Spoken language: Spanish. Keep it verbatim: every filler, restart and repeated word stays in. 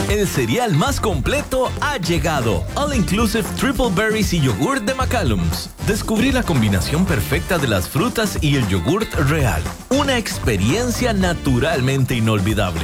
El cereal más completo ha llegado. All Inclusive Triple Berries y yogur de McCallum's. Descubrí la combinación perfecta de las frutas y el yogurt real. Una experiencia naturalmente inolvidable.